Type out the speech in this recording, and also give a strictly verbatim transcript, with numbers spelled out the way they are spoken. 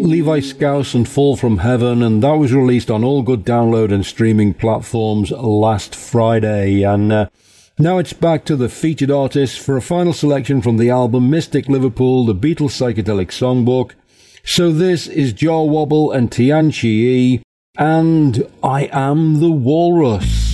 Levi Scouse and Fall From Heaven, and that was released on all good download and streaming platforms last Friday. And uh, now it's back to the featured artists for a final selection from the album Mystic Liverpool, the Beatles Psychedelic Songbook. So this is Jaw Wobble and Tian Chi, and I Am the Walrus.